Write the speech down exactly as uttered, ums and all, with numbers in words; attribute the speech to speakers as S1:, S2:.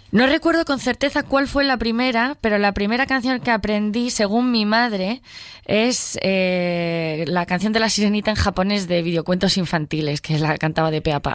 S1: No recuerdo con certeza cuál fue la primera, pero la primera canción que aprendí, según mi madre, es eh, la canción de la Sirenita en japonés de videocuentos infantiles, que la cantaba de pe a pa.